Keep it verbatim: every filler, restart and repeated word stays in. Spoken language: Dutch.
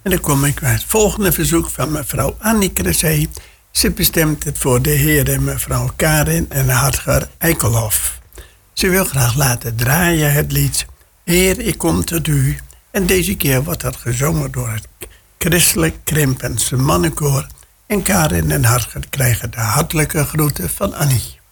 En dan kom ik bij het volgende verzoek van mevrouw Annie Cressé. Ze bestemt het voor de heer en mevrouw Karin en Hartger Eikelhof. Ze wil graag laten draaien het lied Heer, ik kom tot u. En deze keer wordt dat gezongen door het Christelijk Krimpense Mannenkoor. En Karin en Hartger krijgen de hartelijke groeten van Annie.